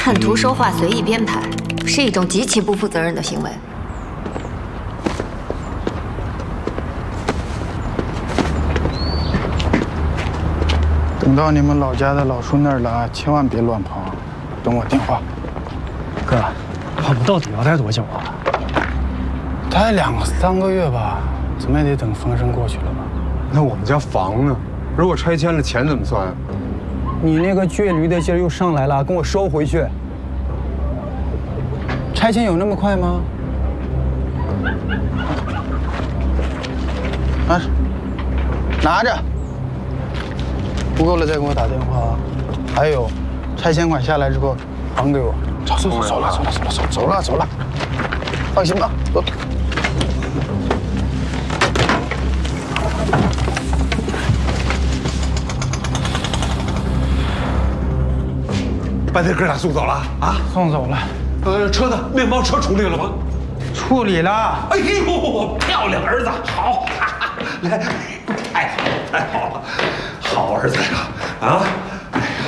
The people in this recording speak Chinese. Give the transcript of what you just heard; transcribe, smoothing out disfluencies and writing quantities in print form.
看图说话、随意编排，是一种极其不负责任的行为。 等到你们老家的老叔那儿了，千万别乱跑，等我电话。 哥，我们到底要待多久啊？ 待2、3个月吧，怎么也得等风声过去了吧？ 那我们家房呢？如果拆迁了，钱怎么算啊？ 你那个倔驴的劲儿又上来了，跟我收回去。拆迁有那么快吗？拿着。不够了再给我打电话啊！还有，拆迁款下来之后还给我。走了，放心吧，走。 把这哥俩送走了啊？ 送走了。 车呢？面包车处理了吗？ 处理了。 哎呦，漂亮儿子，好！来，太好了，好儿子呀！啊！